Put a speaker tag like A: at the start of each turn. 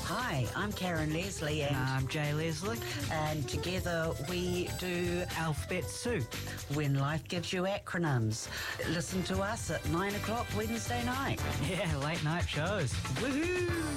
A: Hi, I'm Karen Leslie and
B: I'm Jay Leslie.
A: and together we do
B: Alphabet Soup.
A: When Life Gives You Acronyms. Listen to us at 9 o'clock Wednesday night.
B: Yeah, late night shows.
A: Woohoo!